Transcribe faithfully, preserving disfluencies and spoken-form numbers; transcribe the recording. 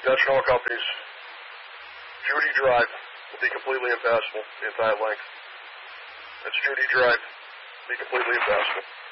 Dutch and Oil Company's Judy Drive will be completely impassable the entire length. That's Judy Drive, be completely impassable.